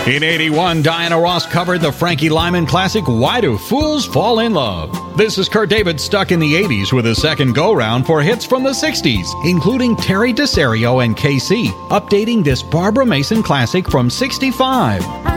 In 81, Diana Ross covered the Frankie Lyman classic, Why Do Fools Fall in Love? This is Kurt David stuck in the 80s with a second go-round for hits from the 60s, including Terry DeSario and KC, updating this Barbara Mason classic from 65.